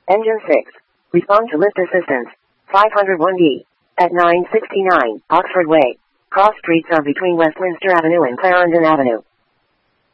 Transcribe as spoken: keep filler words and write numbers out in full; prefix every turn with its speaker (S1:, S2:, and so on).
S1: Engine six. Respond to lift assistance. five oh one D. At nine sixty-nine, Oxford Way. Cross streets are between Westminster Avenue and Clarendon Avenue.